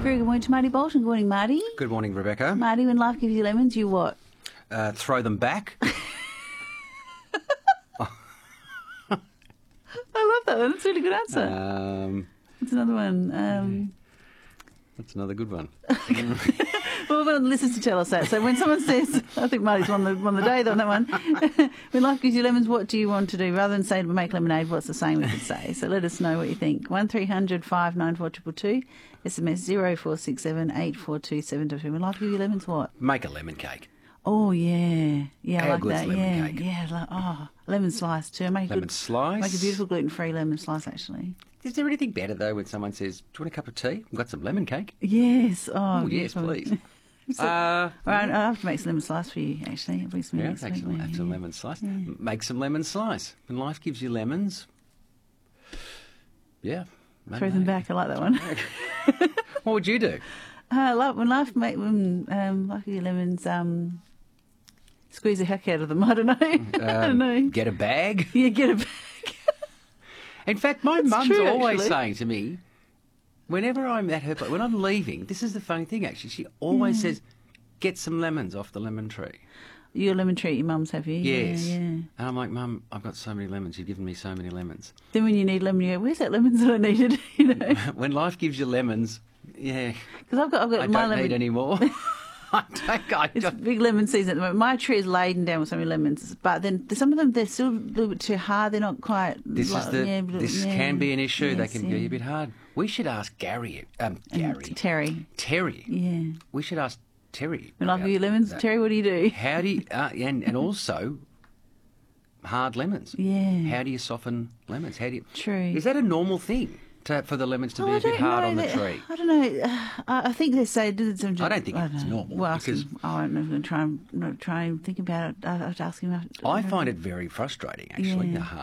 Very good morning to Marty Bolton. Good morning, Marty. Good morning, Rebecca. Marty, when life gives you lemons, you what? Throw them back. I love that one. That's a really good answer. What's another one? That's another good one. Well, listeners to tell us that. So when someone says, I think Marty's won the day on that one. When life gives you lemons, what do you want to do? Rather than say make lemonade, what's the saying we could say? So let us know what you think. 1300 594 222, SMS 0467 842 722. When life gives you lemons, what? Make a lemon cake. Oh, yeah. Yeah, I like good's that. lemon cake? Yeah, lemon slice too. Lemon slice? Make a beautiful gluten-free lemon slice, actually. Is there anything better, though, when someone says, do you want a cup of tea? We've got some lemon cake. Yes. Oh, yes, please. All right, I'll have to make some lemon slice for you, actually. Have some lemon slice. Yeah. Make some lemon slice. When life gives you lemons, yeah. Throw them back. I like that one. What would you do? When life gives you lemons, squeeze the heck out of them. I don't know. I don't know. Get a bag? Yeah, get a bag. In fact, my mum's always saying to me, whenever I'm at her place, when I'm leaving, this is the funny thing, actually, she always says, get some lemons off the lemon tree. Your lemon tree at your mum's, have you? Yes. Yeah. And I'm like, Mum, I've got so many lemons. You've given me so many lemons. Then when you need lemon, you go, where's that lemons that I needed? You know. When life gives you lemons, yeah. Because I've got I my don't lemon. need any more. It's big lemon season at the moment. My tree is laden down with so many lemons, but then some of them, they're still a little bit too hard. They're not quite... This can be an issue. Yes, they can be a bit hard. We should ask Terry. Terry. Yeah. We should ask Terry. When I give you lemons, Terry, what do you do? How do you... and also hard lemons. Yeah. How do you soften lemons? True. Is that a normal thing? For the lemons to be a bit hard on the tree? I don't know. I think they say... I don't think it's normal. Well, because I'm going to try and think about it. I have to ask him. I find it very frustrating, actually, the hard